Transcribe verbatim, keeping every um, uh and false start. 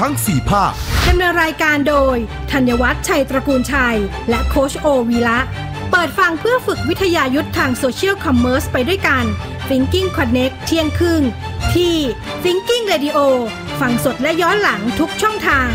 ทั้งสี่ภาคดำเนินรายการโดยธัญวัฒน์ชัยตระกูลชัยและโค้ชโอวีระเปิดฟังเพื่อฝึกวิทยายุทธทางโซเชียลคอมเมอร์สไปด้วยกัน Thinking Connect เที่ยงครึ่งที่ Thinking Radio ฟังสดและย้อนหลังทุกช่องทาง